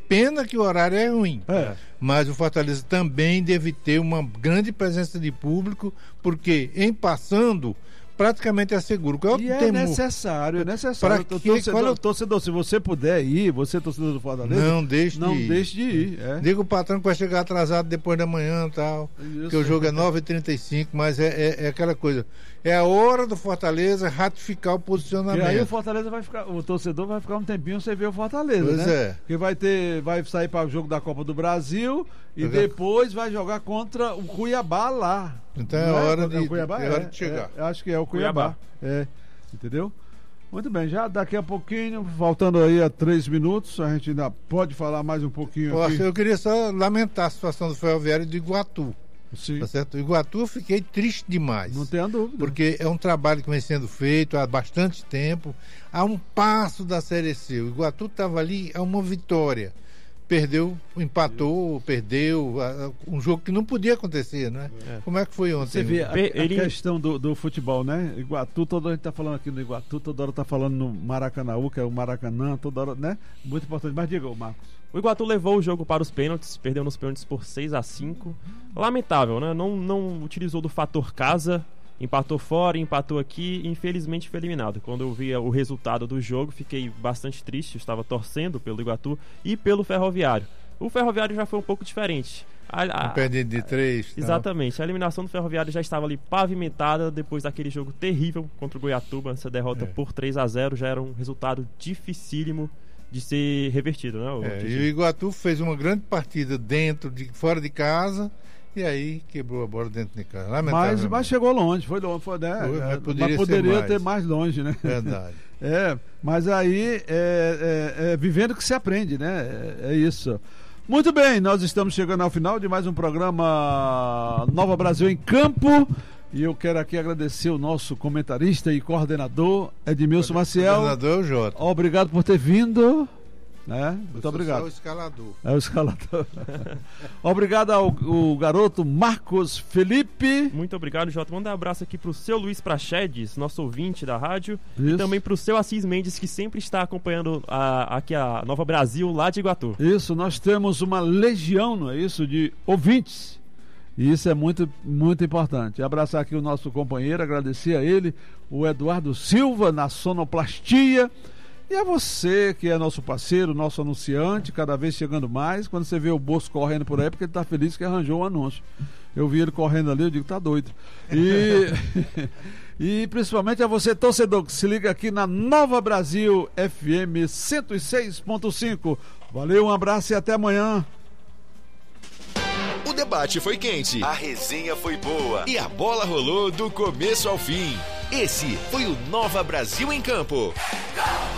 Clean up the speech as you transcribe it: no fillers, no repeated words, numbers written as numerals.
pena que o horário é ruim. Mas o Fortaleza também deve ter uma grande presença de público, porque em passando praticamente é seguro. É necessário. Torcedor, se você puder ir, você torcedor do Fortaleza, não deixe de ir. Diga o patrão que vai chegar atrasado depois da manhã e tal, porque o jogo é 9h35, mas é aquela coisa. É a hora do Fortaleza ratificar o posicionamento. E aí o Fortaleza o torcedor vai ficar um tempinho sem ver o Fortaleza, pois né? Porque vai sair para o jogo da Copa do Brasil e depois vai jogar contra o Cuiabá lá. Então é hora de chegar. Acho que é o Cuiabá. Entendeu? Muito bem, já daqui a pouquinho, faltando aí a 3 minutos, a gente ainda pode falar mais um pouquinho aqui. Eu queria só lamentar a situação do Ferroviário de Iguatu. Sim. Tá certo? O Iguatu eu fiquei triste demais. Não tenha dúvida. Porque é um trabalho que vem sendo feito há bastante tempo, há um passo da Série C. O Iguatu estava ali a uma vitória. Perdeu, um jogo que não podia acontecer, né? Como é que foi ontem? Você vê a questão do futebol, né? Iguatu, toda hora a gente tá falando aqui no Iguatu, toda hora tá falando no Maracanãú, que é o Maracanã, toda hora, né? Muito importante. Mas diga, Marcos. O Iguatu levou o jogo para os pênaltis, perdeu nos pênaltis por 6-5. Lamentável, né? Não utilizou do fator casa, empatou fora, empatou aqui, e infelizmente foi eliminado. Quando eu vi o resultado do jogo, fiquei bastante triste, eu estava torcendo pelo Iguatu e pelo Ferroviário. O Ferroviário já foi um pouco diferente. Perdido de 3. Exatamente, a eliminação do Ferroviário já estava ali pavimentada depois daquele jogo terrível contra o Goiatuba. Essa derrota por 3-0 já era um resultado dificílimo de ser revertido, né? E o Iguatu fez uma grande partida fora de casa. E aí quebrou a bola dentro de casa. Mas chegou longe, foi longe, né? Mas poderia ter mais longe, né? Verdade. Mas aí vivendo que se aprende, né? É isso. Muito bem, nós estamos chegando ao final de mais um programa Nova Brasil em Campo. E eu quero aqui agradecer o nosso comentarista e coordenador, Edmilson Maciel. Coordenador é o Jota. Obrigado por ter vindo. Muito obrigado. É o escalador. Obrigado ao garoto Marcos Felipe. Muito obrigado, Jota. Manda um abraço aqui pro seu Luiz Prachedes, nosso ouvinte da rádio. Isso. E também pro seu Assis Mendes, que sempre está acompanhando aqui a Nova Brasil, lá de Iguatu. Isso, nós temos uma legião, não é isso, de ouvintes. E isso é muito, muito importante. Abraçar aqui o nosso companheiro, agradecer a ele, o Eduardo Silva, na sonoplastia. E a você, que é nosso parceiro, nosso anunciante, cada vez chegando mais. Quando você vê o Bosco correndo por aí, porque ele está feliz que arranjou um anúncio. Eu vi ele correndo ali, eu digo, tá doido. E principalmente a você, torcedor, que se liga aqui na Nova Brasil FM 106.5. Valeu, um abraço e até amanhã. O debate foi quente, a resenha foi boa e a bola rolou do começo ao fim. Esse foi o Nova Brasil em Campo.